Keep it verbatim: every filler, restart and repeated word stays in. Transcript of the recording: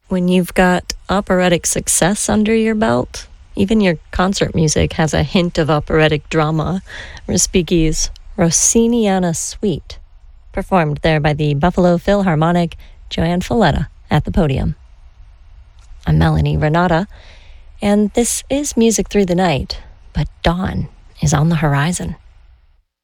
When you've got operatic success under your belt, even your concert music has a hint of operatic drama. Respighi's Rossiniana Suite, performed there by the Buffalo Philharmonic, Joanne Falletta at the podium. I'm Melanie Renata, and this is Music Through the Night, but dawn is on the horizon.